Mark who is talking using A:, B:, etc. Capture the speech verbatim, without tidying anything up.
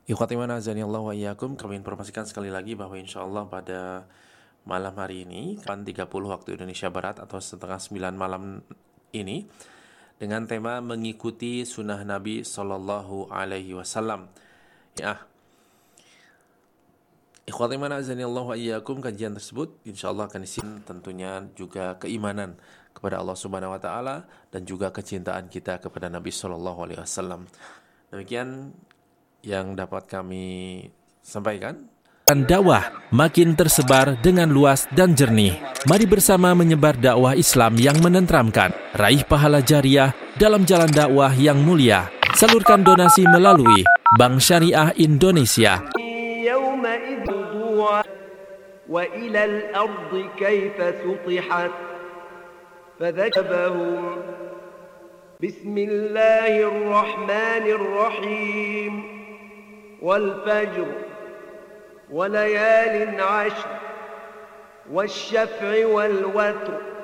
A: Ikhwati wa azanillahu wa iyyakum, kami informasikan sekali lagi bahwa insyaallah pada malam hari ini delapan tiga puluh waktu Indonesia Barat atau setengah sembilan malam ini dengan tema mengikuti sunnah Nabi Sallallahu Alaihi Wasallam. Ya, ikhwati wa azanillahu wa iyyakum, kajian tersebut insyaallah akan disin tentunya juga keimanan kepada Allah Subhanahu Wa Taala dan juga kecintaan kita kepada Nabi Sallallahu Alaihi Wasallam. Demikian yang dapat kami sampaikan.
B: Dan dakwah makin tersebar dengan luas dan jernih. Mari bersama menyebar dakwah Islam yang menenteramkan. Raih pahala jariah dalam jalan dakwah yang mulia. Salurkan donasi melalui Bank Syariah Indonesia.
C: Bismillahirrahmanirrahim. والفجر وليال عشر والشفع والوتر